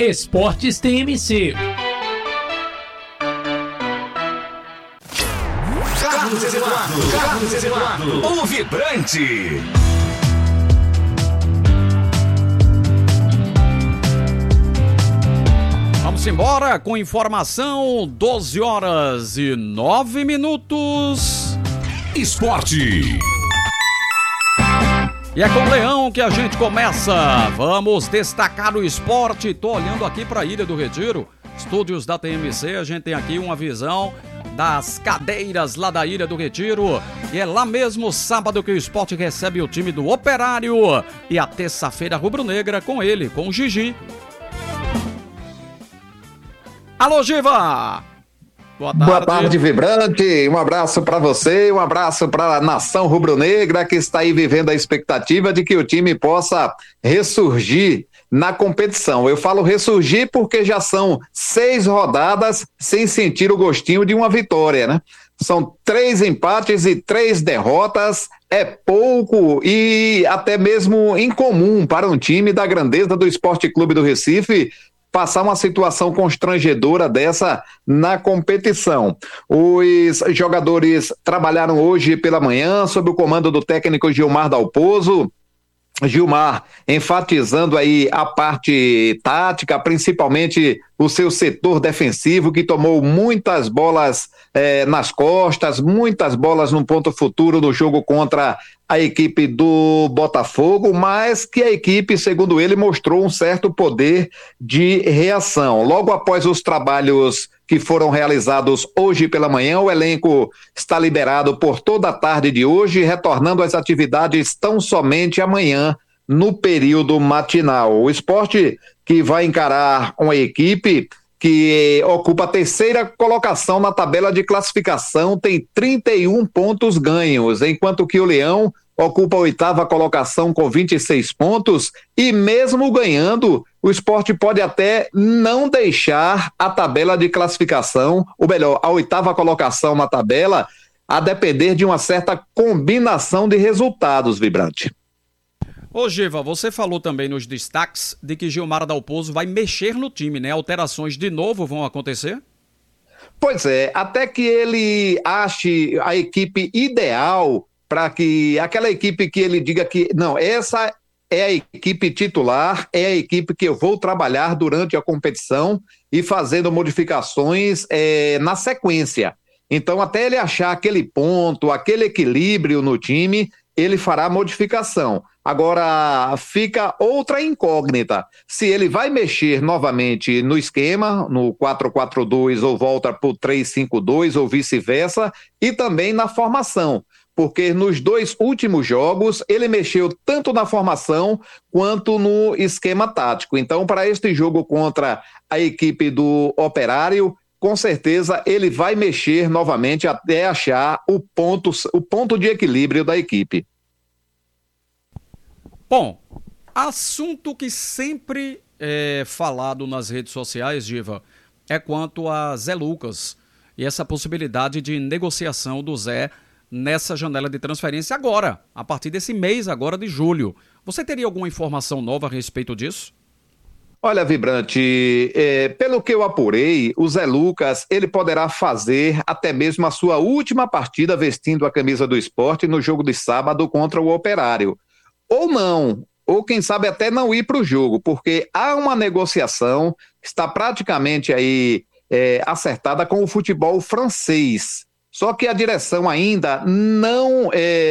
Esportes TMC. Carlos Eduardo, o vibrante. Vamos embora com informação, 12h09. Esporte. E é com o Leão que a gente começa. Vamos destacar o esporte. Tô olhando aqui para a Ilha do Retiro, estúdios da TMC. A gente tem aqui uma visão das cadeiras lá da Ilha do Retiro. E é lá mesmo, sábado, que o esporte recebe o time do Operário. E a terça-feira rubro-negra com ele, com o Gigi. Alô, Giva! Boa tarde, vibrante. Um abraço para você, um abraço para a nação rubro-negra que está aí vivendo a expectativa de que o time possa ressurgir na competição. Eu falo ressurgir porque já são 6 rodadas sem sentir o gostinho de uma vitória, né? São 3 empates e 3 derrotas, é pouco e até mesmo incomum para um time da grandeza do Esporte Clube do Recife passar uma situação constrangedora dessa na competição. Os jogadores trabalharam hoje pela manhã sob o comando do técnico Gilmar Dalpozo. Gilmar enfatizando aí a parte tática, principalmente o seu setor defensivo, que tomou muitas bolas nas costas, muitas bolas no ponto futuro no jogo contra a equipe do Botafogo, mas que a equipe, segundo ele, mostrou um certo poder de reação. Logo após os trabalhos que foram realizados hoje pela manhã, o elenco está liberado por toda a tarde de hoje, retornando às atividades tão somente amanhã, no período matinal. O esporte que vai encarar uma equipe que ocupa a terceira colocação na tabela de classificação, tem 31 pontos ganhos, enquanto que o Leão ocupa a 8ª colocação com 26 pontos, e mesmo ganhando, o esporte pode até não deixar a tabela de classificação, ou melhor, a 8ª colocação na tabela, a depender de uma certa combinação de resultados, vibrante. Ô Giva, você falou também nos destaques de que Gilmar Dalpozo vai mexer no time, né? Alterações de novo vão acontecer? Pois é, até que ele ache a equipe ideal para que aquela equipe que ele diga que, não, essa é a equipe titular, é a equipe que eu vou trabalhar durante a competição e fazendo modificações na sequência. Então, até ele achar aquele ponto, aquele equilíbrio no time, ele fará modificação. Agora, fica outra incógnita. Se ele vai mexer novamente no esquema, no 4-4-2, ou volta para o 3-5-2, ou vice-versa, e também na formação. Porque nos 2 últimos jogos, ele mexeu tanto na formação quanto no esquema tático. Então, para este jogo contra a equipe do Operário, com certeza ele vai mexer novamente até achar o ponto de equilíbrio da equipe. Bom, assunto que sempre é falado nas redes sociais, Giva, é quanto a Zé Lucas e essa possibilidade de negociação do Zé nessa janela de transferência agora, a partir desse mês agora de julho. Você teria alguma informação nova a respeito disso? Olha, Vibrante, pelo que eu apurei, o Zé Lucas, ele poderá fazer até mesmo a sua última partida vestindo a camisa do esporte no jogo de sábado contra o Operário. Ou não, ou quem sabe até não ir para o jogo, porque há uma negociação que está praticamente aí acertada com o futebol francês. Só que a direção ainda não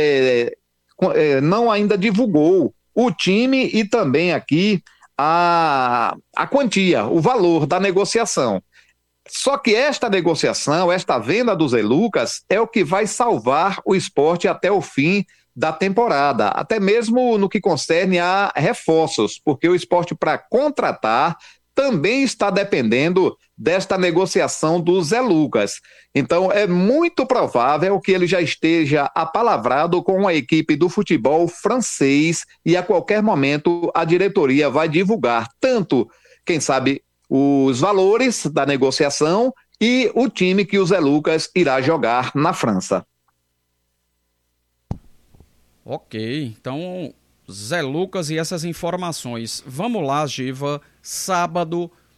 ainda divulgou o time e também aqui a quantia, o valor da negociação. Só que esta negociação, esta venda do Zé Lucas é o que vai salvar o esporte até o fim da temporada, até mesmo no que concerne a reforços, porque o esporte, para contratar, também está dependendo desta negociação do Zé Lucas. Então é muito provável que ele já esteja apalavrado com a equipe do futebol francês e a qualquer momento a diretoria vai divulgar tanto, quem sabe, os valores da negociação e o time que o Zé Lucas irá jogar na França. Ok, então Zé Lucas e essas informações. Vamos lá, Giva, sábado,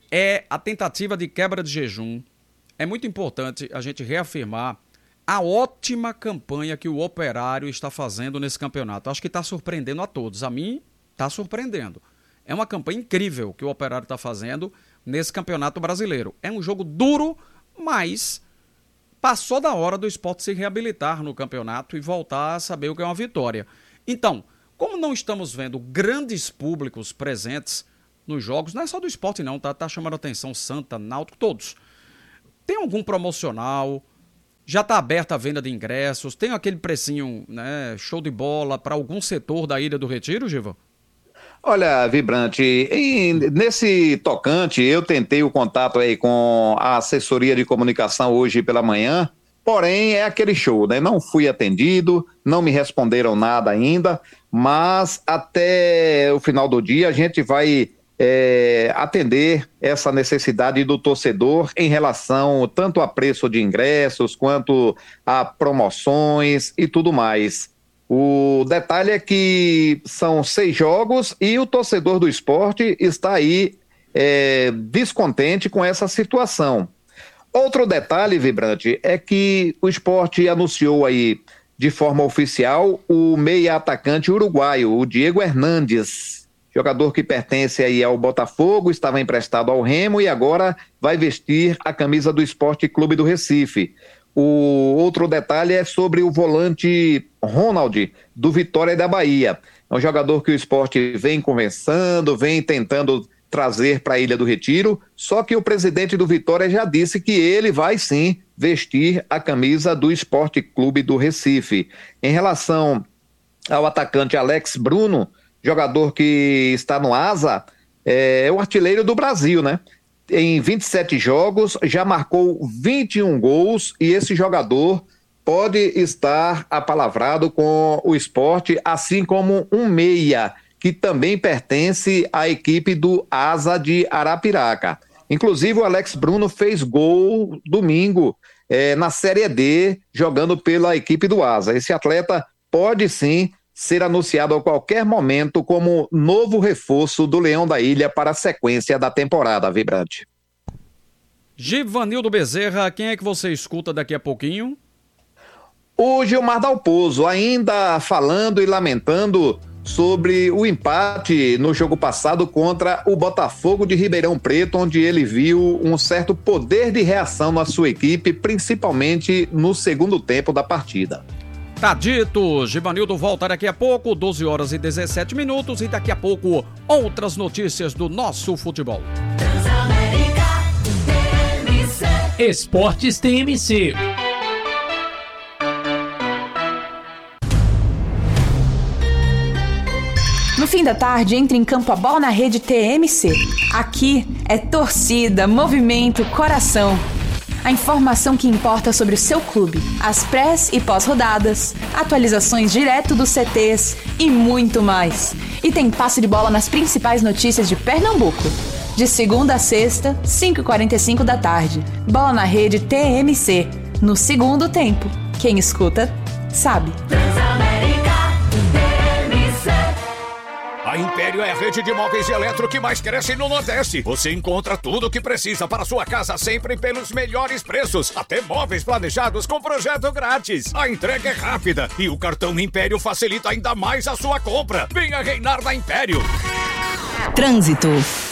é a tentativa de quebra de jejum. É muito importante a gente reafirmar a ótima campanha que o Operário está fazendo nesse campeonato. Acho que está surpreendendo a todos. A mim, está surpreendendo. É uma campanha incrível que o Operário está fazendo nesse campeonato brasileiro. É um jogo duro, mas passou da hora do Sport se reabilitar no campeonato e voltar a saber o que é uma vitória. Então, como não estamos vendo grandes públicos presentes nos jogos, não é só do Sport não, tá chamando a atenção Santa, Náutico, todos. Tem algum promocional? Já está aberta a venda de ingressos? Tem aquele precinho, né, show de bola para algum setor da Ilha do Retiro, Giva? Olha, Vibrante, nesse tocante, eu tentei o contato aí com a assessoria de comunicação hoje pela manhã, porém é aquele show, né? Não fui atendido, não me responderam nada ainda, mas até o final do dia a gente vai atender essa necessidade do torcedor em relação tanto a preço de ingressos quanto a promoções e tudo mais. O detalhe é que são 6 jogos e o torcedor do Sport está aí descontente com essa situação. Outro detalhe, Vibrante, é que o Sport anunciou aí de forma oficial o meia atacante uruguaio, o Diego Hernandes, jogador que pertence aí ao Botafogo, estava emprestado ao Remo e agora vai vestir a camisa do Sport Clube do Recife. O outro detalhe é sobre o volante Ronald, do Vitória da Bahia. É um jogador que o Sport vem conversando, vem tentando trazer para a Ilha do Retiro, só que o presidente do Vitória já disse que ele vai sim vestir a camisa do Sport Clube do Recife. Em relação ao atacante Alex Bruno, jogador que está no Asa, é o artilheiro do Brasil, né? Em 27 jogos, já marcou 21 gols e esse jogador pode estar apalavrado com o Sport, assim como um meia, que também pertence à equipe do Asa de Arapiraca. Inclusive, o Alex Bruno fez gol domingo na Série D, jogando pela equipe do Asa. Esse atleta pode sim ser anunciado a qualquer momento como novo reforço do Leão da Ilha para a sequência da temporada, Vibrante. Givanildo Bezerra, quem é que você escuta daqui a pouquinho? O Gilmar Dalpozo, ainda falando e lamentando sobre o empate no jogo passado contra o Botafogo de Ribeirão Preto, onde ele viu um certo poder de reação na sua equipe, principalmente no segundo tempo da partida. Tá dito, Givanildo volta daqui a pouco, 12 horas e 17 minutos, e daqui a pouco outras notícias do nosso futebol. Esportes TMC. No fim da tarde, entra em campo a Bola na Rede TMC. Aqui é torcida, movimento, coração. A informação que importa sobre o seu clube, as pré- e pós-rodadas, atualizações direto dos CTs e muito mais. E tem passe de bola nas principais notícias de Pernambuco. De segunda a sexta, 5h45 da tarde. Bola na Rede TMC. No segundo tempo. Quem escuta, sabe. A Império é a rede de móveis e eletro que mais cresce no Nordeste. Você encontra tudo o que precisa para sua casa sempre pelos melhores preços. Até móveis planejados com projeto grátis. A entrega é rápida e o cartão Império facilita ainda mais a sua compra. Venha reinar na Império. Trânsito.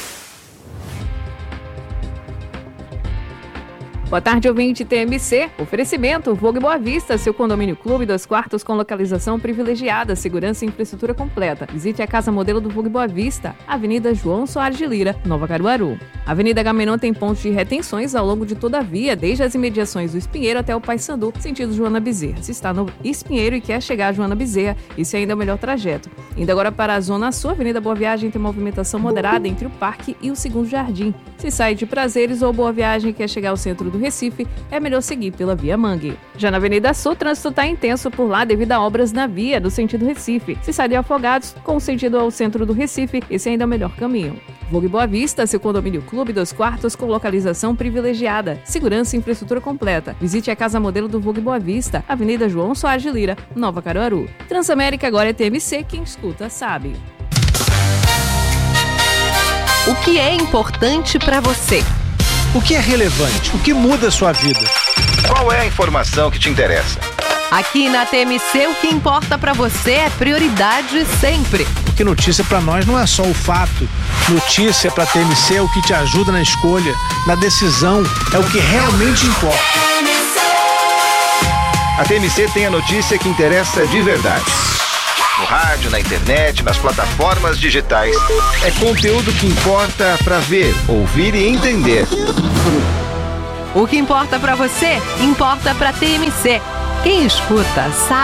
Boa tarde, ouvinte TMC. Oferecimento, Vogue Boa Vista, seu condomínio clube, 2 quartos com localização privilegiada, segurança e infraestrutura completa. Visite a casa modelo do Vogue Boa Vista, Avenida João Soares de Lira, Nova Caruaru. A Avenida Agamenon tem pontos de retenções ao longo de toda a via, desde as imediações do Espinheiro até o Paissandu, sentido Joana Bezerra. Se está no Espinheiro e quer chegar a Joana Bezerra, isso ainda é o melhor trajeto. Indo agora para a Zona Sul, Avenida Boa Viagem tem movimentação moderada entre o Parque e o Segundo Jardim. Se sai de Prazeres ou Boa Viagem e quer chegar ao centro do Recife, é melhor seguir pela Via Mangue. Já na Avenida Sul, o trânsito está intenso por lá devido a obras na via do sentido Recife. Se sai de Afogados, com sentido ao centro do Recife, esse ainda é o melhor caminho. Vogue Boa Vista, seu condomínio clube, 2 quartos com localização privilegiada, segurança e infraestrutura completa. Visite a casa modelo do Vogue Boa Vista, Avenida João Soares de Lira, Nova Caruaru. Transamérica agora é TMC, quem escuta sabe. O que é importante para você? O que é relevante? O que muda a sua vida? Qual é a informação que te interessa? Aqui na TMC, o que importa para você é prioridade sempre. Porque notícia para nós não é só o fato. Notícia para TMC é o que te ajuda na escolha, na decisão, é o que realmente importa. A TMC tem a notícia que interessa de verdade. No rádio, na internet, nas plataformas digitais. É conteúdo que importa para ver, ouvir e entender. O que importa para você, importa para TMC. Quem escuta sabe.